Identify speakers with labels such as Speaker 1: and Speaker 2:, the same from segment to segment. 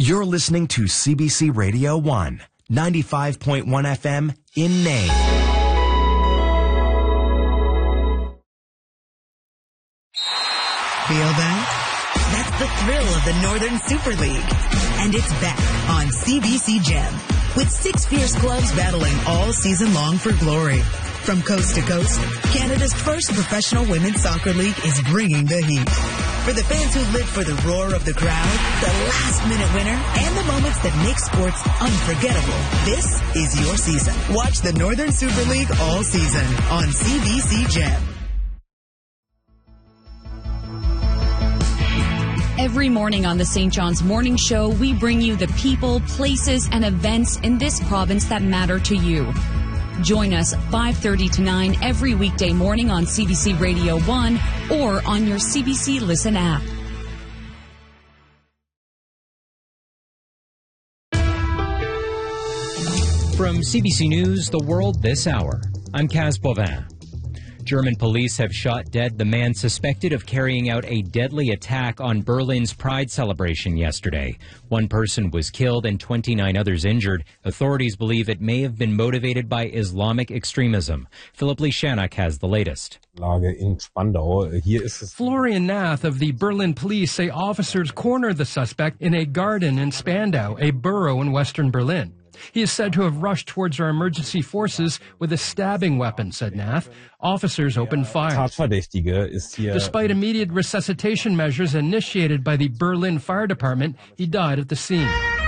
Speaker 1: You're listening to CBC Radio 1, 95.1 FM in Nain.
Speaker 2: Feel that? That's the thrill of the Northern Super League. And it's back on CBC Gem, with 6 fierce clubs battling all season long for glory. From coast to coast, Canada's first professional women's soccer league is bringing the heat. For the fans who live for the roar of the crowd, the last-minute winner, and the moments that make sports unforgettable, this is your season. Watch the Northern Super League all season on CBC Gem.
Speaker 3: Every morning on the St. John's Morning Show, we bring you the people, places, and events in this province that matter to you. Join us 5:30 to 9 every weekday morning on CBC Radio 1 or on your CBC Listen app.
Speaker 4: From CBC News, The World This Hour, I'm Kaz Bovin. German police have shot dead the man suspected of carrying out a deadly attack on Berlin's Pride celebration yesterday. 1 person was killed and 29 others injured. Authorities believe it may have been motivated by Islamic extremism. Philip Lishanak has the latest.
Speaker 5: Florian Nath of the Berlin police say officers cornered the suspect in a garden in Spandau, a borough in western Berlin. He is said to have rushed towards our emergency forces with a stabbing weapon, said Nath. Officers opened fire. Despite immediate resuscitation measures initiated by the Berlin Fire Department, he died at the scene.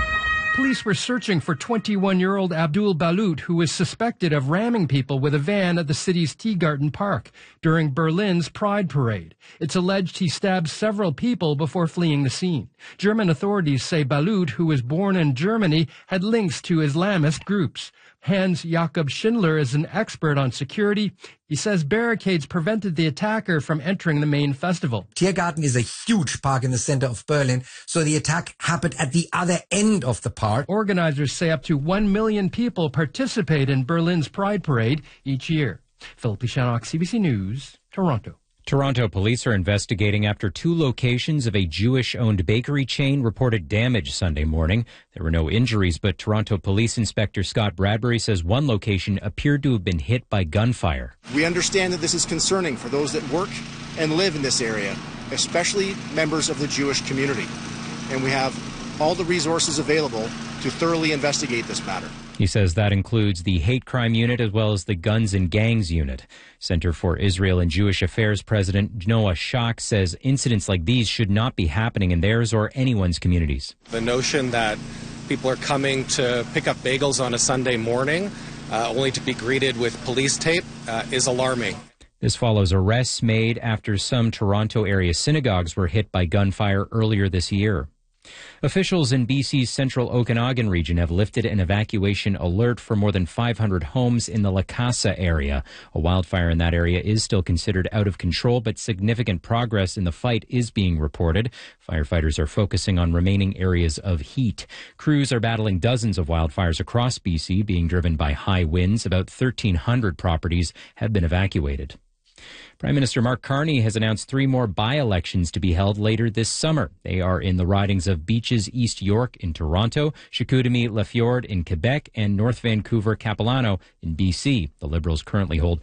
Speaker 5: Police were searching for 21-year-old Abdul Balut, who was suspected of ramming people with a van at the city's Tiergarten Park during Berlin's Pride Parade. It's alleged he stabbed several people before fleeing the scene. German authorities say Balut, who was born in Germany, had links to Islamist groups. Hans Jakob Schindler is an expert on security. He says barricades prevented the attacker from entering the main festival.
Speaker 6: Tiergarten is a huge park in the center of Berlin, so the attack happened at the other end of the park.
Speaker 5: Organizers say up to 1 million people participate in Berlin's Pride Parade each year. Philip Lishanak, CBC News, Toronto.
Speaker 4: Toronto police are investigating after 2 locations of a Jewish-owned bakery chain reported damage Sunday morning. There were no injuries, but Toronto Police Inspector Scott Bradbury says 1 location appeared to have been hit by gunfire.
Speaker 7: We understand that this is concerning for those that work and live in this area, especially members of the Jewish community. And we have all the resources available to thoroughly investigate this matter.
Speaker 4: He says that includes the hate crime unit as well as the guns and gangs unit. Center for Israel and Jewish Affairs President Noah Schach says incidents like these should not be happening in theirs or anyone's communities.
Speaker 8: The notion that people are coming to pick up bagels on a Sunday morning only to be greeted with police tape is alarming.
Speaker 4: This follows arrests made after some Toronto area synagogues were hit by gunfire earlier this year. Officials in BC's central Okanagan region have lifted an evacuation alert for more than 500 homes in the Lakasa area. A wildfire in that area is still considered out of control, but significant progress in the fight is being reported. Firefighters are focusing on remaining areas of heat. Crews are battling dozens of wildfires across BC, being driven by high winds. About 1,300 properties have been evacuated. Prime Minister Mark Carney has announced 3 more by-elections to be held later this summer. They are in the ridings of Beaches East York in Toronto, Chicoutimi-Lafjord in Quebec, and North Vancouver-Capilano in BC. The Liberals currently hold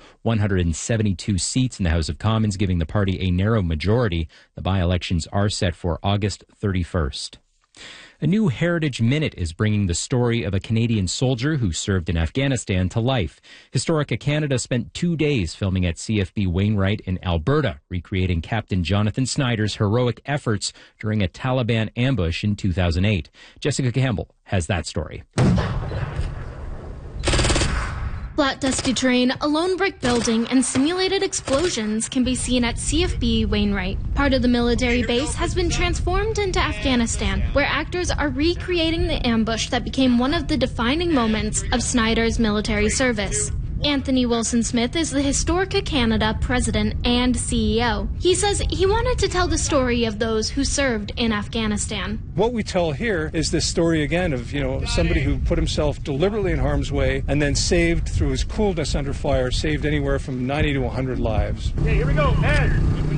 Speaker 4: 172 seats in the House of Commons, giving the party a narrow majority. The by-elections are set for August 31st. A new Heritage Minute is bringing the story of a Canadian soldier who served in Afghanistan to life. Historica Canada spent 2 days filming at CFB Wainwright in Alberta, recreating Captain Jonathan Snyder's heroic efforts during a Taliban ambush in 2008. Jessica Campbell has that story.
Speaker 9: Flat, dusty terrain, a lone brick building, and simulated explosions can be seen at CFB Wainwright. Part of the military base has been transformed into Afghanistan, where actors are recreating the ambush that became one of the defining moments of Snyder's military service. Anthony Wilson-Smith is the Historica Canada president and CEO. He says he wanted to tell the story of those who served in Afghanistan.
Speaker 10: What we tell here is this story again of, somebody who put himself deliberately in harm's way and then saved through his coolness under fire, saved anywhere from 90 to 100 lives.
Speaker 11: Okay, here we go, man.